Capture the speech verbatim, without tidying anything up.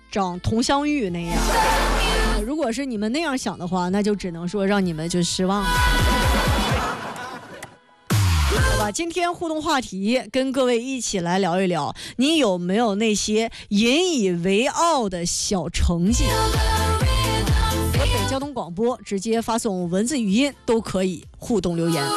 长佟湘玉那样。如果是你们那样想的话，那就只能说让你们就失望了。好吧，今天互动话题跟各位一起来聊一聊，你有没有那些引以为傲的小成绩？河北交通广播直接发送文字语音都可以互动留言。